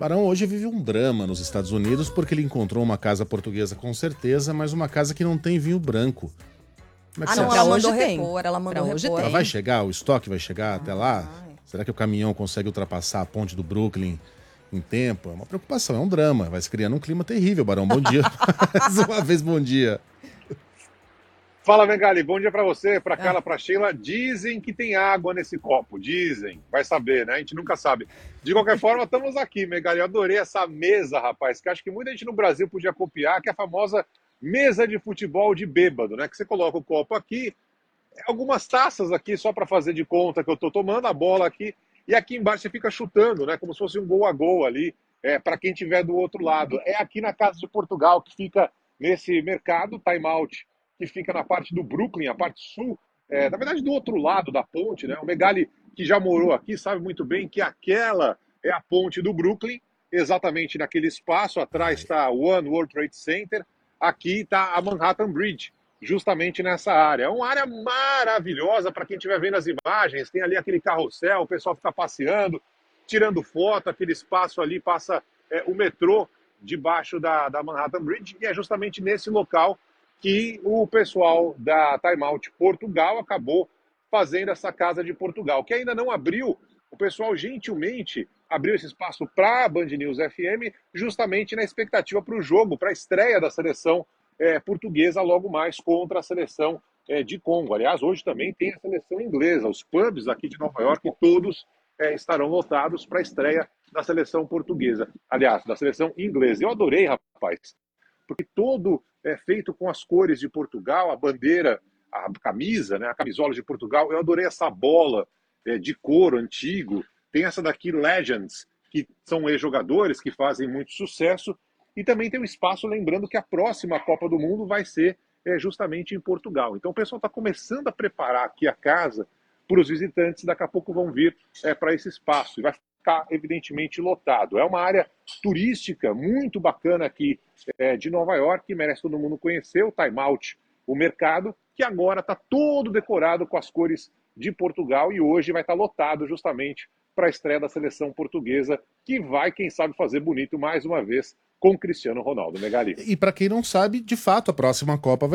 Barão hoje vive um drama nos Estados Unidos porque ele encontrou uma casa portuguesa com certeza, mas uma casa que não tem vinho branco. Como é que você acha? ela hoje mandou tem. repor, ela mandou Pra hoje repor. tem. Ela vai chegar? O estoque vai chegar até lá? Vai. Será que o caminhão consegue ultrapassar a ponte do Brooklyn em tempo? É uma preocupação, é um drama. Vai se criando um clima terrível, Barão. Bom dia. Mais uma vez, bom dia. Fala, Megali, bom dia pra você, pra Carla, pra Sheila. Dizem que tem água nesse copo, dizem. Vai saber, né? A gente nunca sabe. De qualquer forma, estamos aqui, Megali. Eu adorei essa mesa, rapaz, que acho que muita gente no Brasil podia copiar, que é a famosa mesa de futebol de bêbado, né? Que você coloca o copo aqui, algumas taças aqui só para fazer de conta que eu tô tomando a bola aqui, e aqui embaixo você fica chutando, né? Como se fosse um gol a gol ali, para quem estiver do outro lado. É aqui na Casa de Portugal, que fica nesse mercado, Time Out, que fica na parte do Brooklyn, a parte sul, na verdade do outro lado da ponte, né? O Megali, que já morou aqui, sabe muito bem que aquela é a ponte do Brooklyn, exatamente naquele espaço, atrás está o One World Trade Center, aqui está a Manhattan Bridge, justamente nessa área. É uma área maravilhosa para quem estiver vendo as imagens, tem ali aquele carrossel, o pessoal fica passeando, tirando foto, aquele espaço ali passa o metrô debaixo da Manhattan Bridge, e é justamente nesse local que o pessoal da Time Out Portugal acabou fazendo essa Casa de Portugal, que ainda não abriu. O pessoal gentilmente abriu esse espaço para a Band News FM, justamente na expectativa para o jogo, para a estreia da seleção portuguesa logo mais contra a seleção de Congo. Aliás, hoje também tem a seleção inglesa. Os pubs aqui de Nova York, todos estarão lotados para a estreia da seleção portuguesa. Aliás, da seleção inglesa. Eu adorei, rapaz, porque todo é feito com as cores de Portugal, a bandeira, a camisa, né, a camisola de Portugal. Eu adorei essa bola de couro antigo. Tem essa daqui, Legends, que são ex-jogadores que fazem muito sucesso. E também tem um espaço, lembrando que a próxima Copa do Mundo vai ser justamente em Portugal. Então o pessoal está começando a preparar aqui a casa para os visitantes. Daqui a pouco vão vir para esse espaço. E vai ficar, evidentemente, lotado. É uma área turística muito bacana aqui de Nova York, que merece todo mundo conhecer, o Time Out, o mercado, que agora está todo decorado com as cores de Portugal e hoje vai estar lotado justamente para a estreia da seleção portuguesa, que vai, quem sabe, fazer bonito mais uma vez com Cristiano Ronaldo. Megali. E para quem não sabe, de fato, a próxima Copa vai